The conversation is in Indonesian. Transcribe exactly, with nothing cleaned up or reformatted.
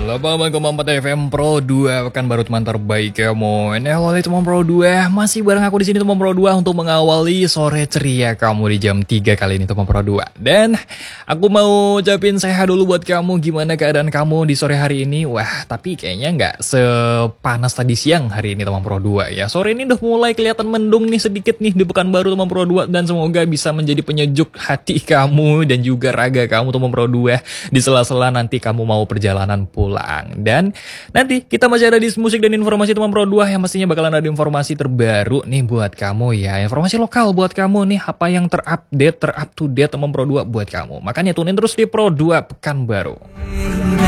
delapan koma empat F M Pro dua pekan baru teman terbaik kamu. Ini awalnya teman Pro dua masih bareng aku di sini teman Pro dua untuk mengawali sore ceria kamu di jam tiga kali ini teman Pro dua. Dan aku mau ucapin sehat dulu buat kamu. Gimana keadaan kamu di sore hari ini? Wah, tapi kayaknya nggak sepanas tadi siang hari ini teman Pro dua ya. Sore ini udah mulai kelihatan mendung nih sedikit nih di Pekanbaru teman Pro dua, dan semoga bisa menjadi penyejuk hati kamu dan juga raga kamu teman Pro dua di sela-sela nanti kamu mau perjalanan pulang. Dan nanti kita masih ada di musik dan informasi teman Pro dua yang pastinya bakalan ada informasi terbaru nih buat kamu ya. Informasi lokal buat kamu nih, apa yang terupdate, terup to date teman Pro dua buat kamu. Makanya tunin terus di Pro dua Pekanbaru.